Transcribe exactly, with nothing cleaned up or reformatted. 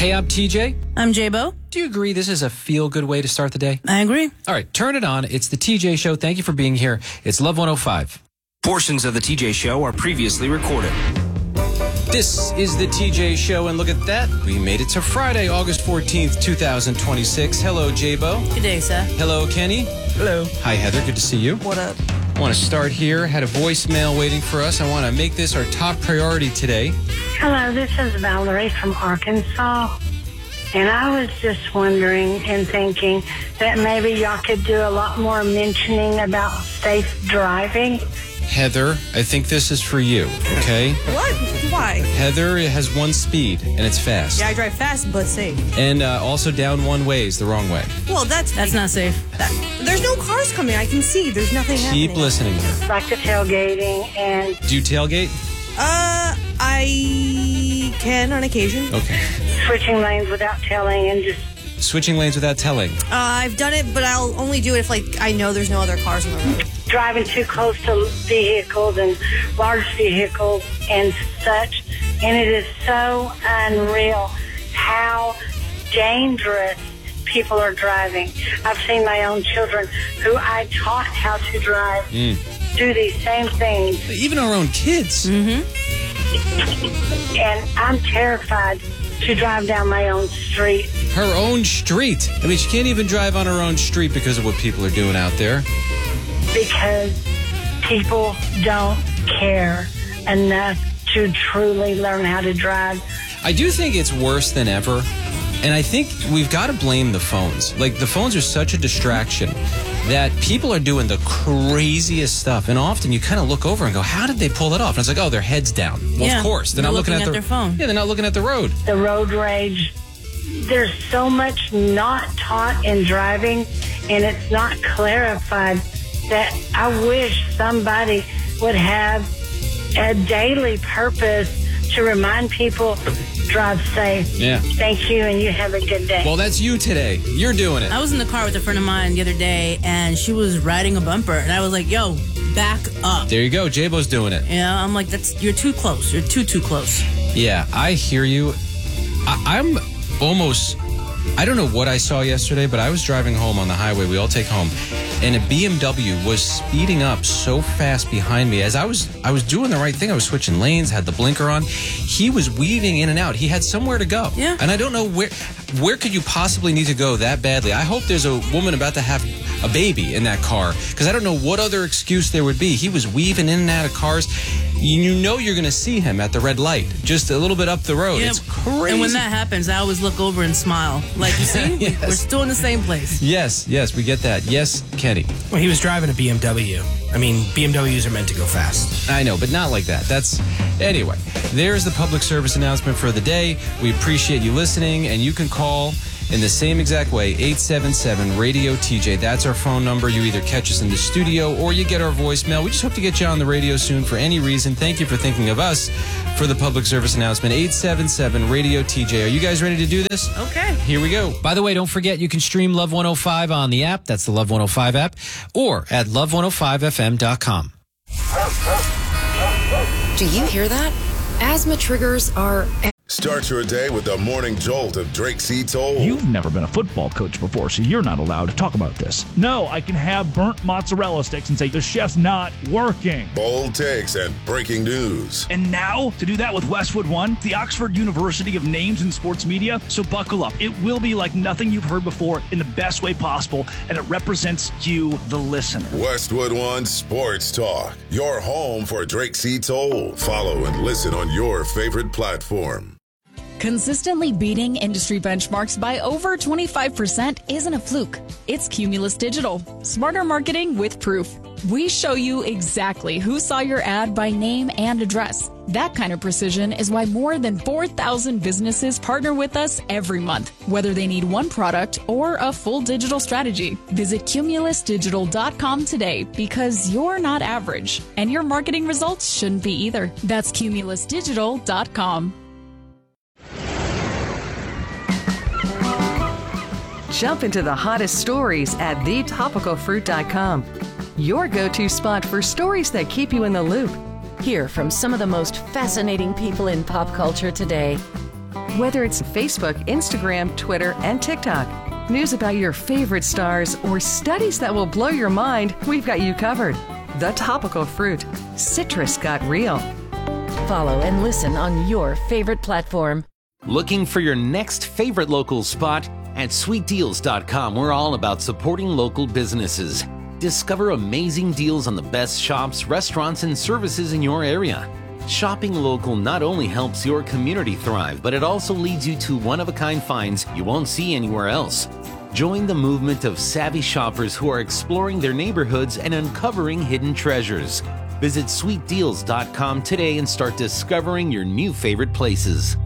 Hey, I'm T J. I'm J-Bo. Do you agree this is a feel-good way to start the day? I agree. All right, turn it on. It's the T J Show. Thank you for being here. It's Love one oh five. Portions of the T J Show are previously recorded. This is the T J Show, and look at that. We made it to Friday, August fourteenth, twenty twenty-six. Hello, J-Bo. Good day, sir. Hello, Kenny. Hello. Hi, Heather. Good to see you. What up? I want to start here. Had a voicemail waiting for us. I want to make this our top priority today. Hello, this is Valerie from Arkansas. And I was just wondering and thinking that maybe y'all could do a lot more mentioning about safe driving. Heather, I think this is for you, okay? What? Why? Heather has one speed, and it's fast. Yeah, I drive fast but safe. And uh, also down one way is the wrong way. Well, that's... That's not safe. That, there's no cars coming. I can see. There's nothing happening. Keep listening here. Like the tailgating and Do you tailgate? Uh, I can on occasion. Okay. switching lanes without telling and just Switching lanes without telling. Uh, I've done it, but I'll only do it if, like, I know there's no other cars on the road. driving too close to vehicles and large vehicles and such. And it is so unreal how dangerous people are driving. I've seen my own children who I taught how to drive Mm. do these same things. Even our own kids. Mm-hmm. And I'm terrified to drive down my own street. Her own street. I mean, she can't even drive on her own street because of what people are doing out there. Because people don't care enough to truly learn how to drive. I do think it's worse than ever. And I think we've got to blame the phones. Like, the phones are such a distraction that people are doing the craziest stuff. And often you kind of look over and go, how did they pull it off? And it's like, oh, their head's down. Well, Yeah, of course. They're, they're not looking, looking at, at the, their phone. Yeah, they're not looking at the road. The road rage. There's so much not taught in driving, and it's not clarified, that I wish somebody would have a daily purpose to remind people, drive safe. Yeah. Thank you, and you have a good day. Well, that's you today. You're doing it. I was in the car with a friend of mine the other day, and she was riding a bumper, and I was like, yo, back up. There you go. J-Bo's doing it. You know, I'm like, that's you're too close. You're too, too close. Yeah, I hear you. I, I'm almost... I don't know what I saw yesterday, but I was driving home on the highway we all take home, and a B M W was speeding up so fast behind me. As I was I was doing the right thing, I was switching lanes, had the blinker on. He was weaving in and out. He had somewhere to go. Yeah. And I don't know where where could you possibly need to go that badly. I hope there's a woman about to have a baby in that car, because I don't know what other excuse there would be. He was weaving in and out of cars. You know you're going to see him at the red light, just a little bit up the road. Yeah, It's crazy. And when that happens, I always look over and smile. Like, you see, Yes. we're still in the same place. Yes, yes, we get that. Yes, Kenny. Well, he was driving a B M W. I mean, B M Ws are meant to go fast. I know, but not like that. That's anyway. There's the public service announcement for the day. We appreciate you listening, and you can call in the same exact way, eight seven seven radio T J. That's our phone number. You either catch us in the studio or you get our voicemail. We just hope to get you on the radio soon for any reason. Thank you for thinking of us for the public service announcement. eight seven seven radio T J. Are you guys ready to do this? Okay. Here we go. By the way, don't forget you can stream Love one oh five on the app. That's the Love one oh five app. Or at love one oh five f m dot com. Do you hear that? Asthma triggers are... Start your day with the morning jolt of Drake C. Toll. You've never been a football coach before, so you're not allowed to talk about this. No, I can have burnt mozzarella sticks and say, the chef's not working. Bold takes and breaking news. And now, to do that with Westwood One, the Oxford University of Names in Sports Media, so buckle up. It will be like nothing you've heard before in the best way possible, and it represents you, the listener. Westwood One Sports Talk, your home for Drake C. Toll. Follow and listen on your favorite platform. Consistently beating industry benchmarks by over twenty-five percent isn't a fluke. It's Cumulus Digital. Smarter marketing with proof. We show you exactly who saw your ad by name and address. That kind of precision is why more than four thousand businesses partner with us every month, whether they need one product or a full digital strategy. Visit cumulus digital dot com today, because you're not average, and your marketing results shouldn't be either. That's cumulus digital dot com. Jump into the hottest stories at the topical fruit dot com. Your go-to spot for stories that keep you in the loop. Hear from some of the most fascinating people in pop culture today. Whether it's Facebook, Instagram, Twitter, and TikTok, news about your favorite stars, or studies that will blow your mind, we've got you covered. The Topical Fruit. Citrus got real. Follow and listen on your favorite platform. Looking for your next favorite local spot? At sweet deals dot com, we're all about supporting local businesses. Discover amazing deals on the best shops, restaurants, and services in your area. Shopping local not only helps your community thrive, but it also leads you to one-of-a-kind finds you won't see anywhere else. Join the movement of savvy shoppers who are exploring their neighborhoods and uncovering hidden treasures. Visit sweet deals dot com today and start discovering your new favorite places.